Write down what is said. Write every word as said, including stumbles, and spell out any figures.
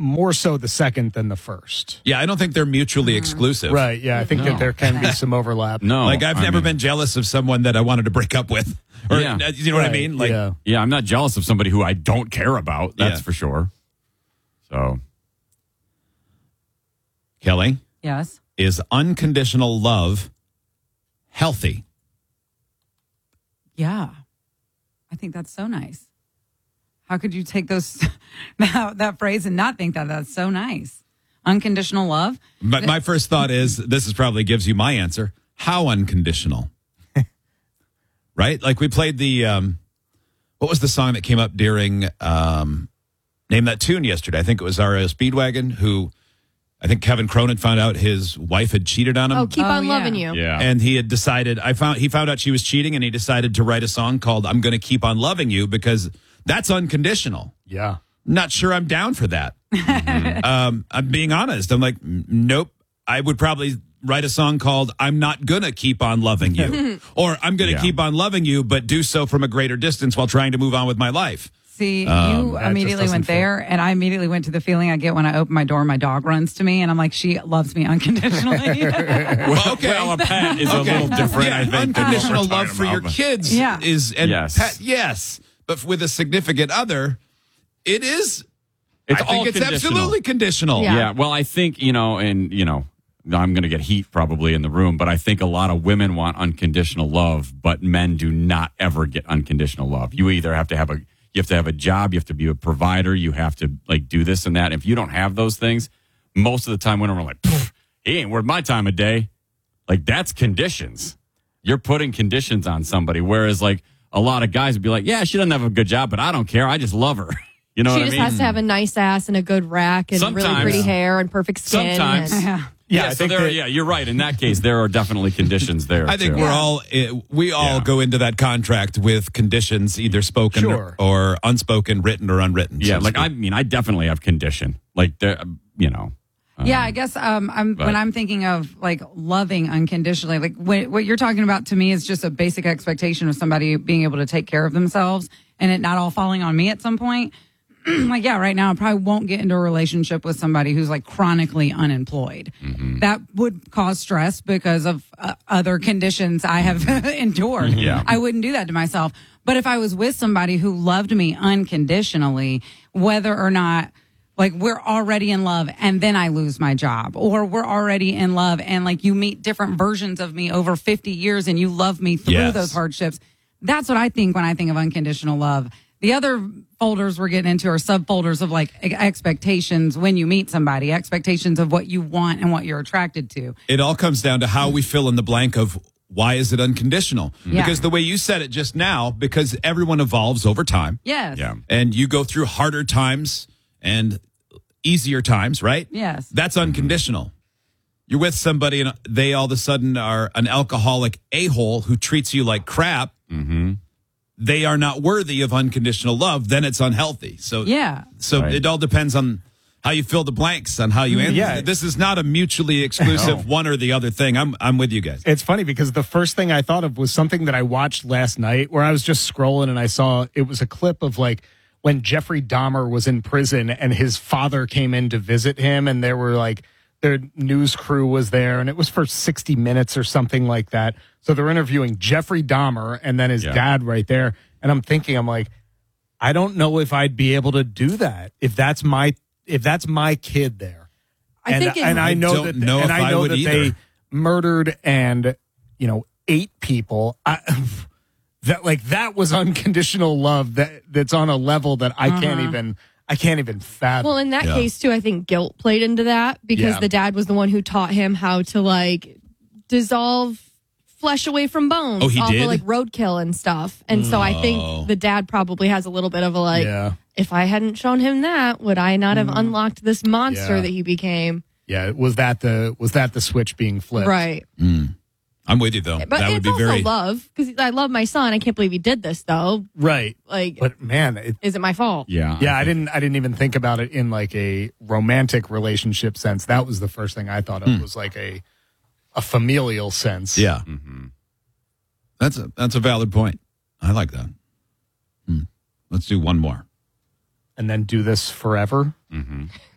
more so the second than the first. Yeah, I don't think they're mutually exclusive. Right, yeah. I think No. that there can be some overlap. No. Like, I've I never mean- been jealous of someone that I wanted to break up with. Or, Yeah. uh, you know what I Right, mean? Like, yeah. Yeah, I'm not jealous of somebody who I don't care about. That's Yeah. for sure. So, Kelly, Yes. is unconditional love healthy? Yeah. I think that's so nice. How could you take those that, that phrase and not think that that's so nice? Unconditional love. But my first thought is this is probably gives you my answer. How unconditional? Right? Like we played the um, what was the song that came up during um, Name That Tune yesterday? I think it was R O Speedwagon, who I think Kevin Cronin found out his wife had cheated on him. Oh, keep Oh, on yeah. loving you. yeah. And he had decided I found he found out she was cheating and he decided to write a song called I'm Gonna Keep on Loving You because that's unconditional. Yeah. Not sure I'm down for that. um, I'm being honest. I'm like, "N- nope. I would probably write a song called I'm Not Gonna Keep on Loving You. Or I'm gonna Yeah. keep on loving you, but do so from a greater distance while trying to move on with my life. See, Um, you that just immediately doesn't went fit. there, and I immediately went to the feeling I get when I open my door and my dog runs to me, and I'm like, she loves me unconditionally. Well, okay. Well, a pet is a little different, Yeah, I think. than what unconditional we're love talking for your about. kids Yeah. is and Yes. pet, yes. But with a significant other, it is It's I think all it's conditional. absolutely conditional. Yeah. Yeah, well, I think, you know, and, you know, I'm going to get heat probably in the room, but I think a lot of women want unconditional love, but men do not ever get unconditional love. You either have to have a, you have to have a job, you have to be a provider, you have to like do this and that. If you don't have those things, most of the time women are like, "Pfft, he ain't worth my time of day. Like that's conditions. You're putting conditions on somebody. Whereas like a lot of guys would be like, yeah, she doesn't have a good job, but I don't care. I just love her. You know She what just I mean? has to have a nice ass and a good rack and really Sometimes. pretty hair and perfect skin. Sometimes. and- yeah. Yeah, Yeah, I so think there, that- yeah, you're right. In that case, there are definitely conditions there. I think too. we're all eh, we all Yeah. go into that contract with conditions either spoken Sure. or unspoken, written or unwritten. Yeah, so to like I speak. mean, I definitely have condition. Like there, you know. Yeah, I guess um, I'm but- when I'm thinking of like loving unconditionally, like what, what you're talking about to me is just a basic expectation of somebody being able to take care of themselves and it not all falling on me at some point. Like, yeah, right now I probably won't get into a relationship with somebody who's like chronically unemployed. That would cause stress because of uh, other conditions I have endured. Yeah. I wouldn't do that to myself. But if I was with somebody who loved me unconditionally, whether or not like we're already in love and then I lose my job, or we're already in love and like you meet different versions of me over fifty years and you love me through Yes. those hardships. That's what I think when I think of unconditional love. The other folders we're getting into are subfolders of like e- expectations when you meet somebody, expectations of what you want and what you're attracted to. it all comes down to how we fill in the blank of why is it unconditional? Yeah. Because the way you said it just now, because everyone evolves over time. Yes. Yeah. And you go through harder times and easier times, right? Yes. That's unconditional. You're with somebody and they all of a sudden are an alcoholic a-hole who treats you like crap. Mm-hmm. They are not worthy of unconditional love. Then it's unhealthy. So Yeah. So Right. it all depends on how you fill the blanks, on how you answer. Yeah. This is not a mutually exclusive one or the other thing. I'm I'm with you guys. It's funny because the first thing I thought of was something that I watched last night where I was just scrolling and I saw it was a clip of like when Jeffrey Dahmer was in prison and his father came in to visit him and there were like their news crew was there and it was for sixty minutes or something like that. So they're interviewing Jeffrey Dahmer and then his Yeah. dad right there. And I'm thinking, I'm like, I don't know if I'd be able to do that if that's my if that's my kid there. I and, think it- and I I know don't that know and if I I know would that either. they murdered and you know eight people. I, that like that was unconditional love that that's on a level that I can't even I can't even fathom. Well, in that Yeah. case, too, I think guilt played into that because Yeah. the dad was the one who taught him how to like dissolve flesh away from bones. Oh, he off did? Of, like roadkill and stuff. And so I Oh. think the dad probably has a little bit of a like, yeah, if I hadn't shown him that, would I not have unlocked this monster Yeah. that he became? yeah. Was that the was that the switch being flipped? Right. I'm with you though. But that would it's be also very love because I love my son. I can't believe he did this though. right. Like, But man, it, is it my fault? Yeah. yeah, I didn't I didn't even think about it in like a romantic relationship sense. That was the first thing I thought of was like a a familial sense. yeah. That's a that's a valid point. I like that. Hmm. Let's do one more. and then do this forever.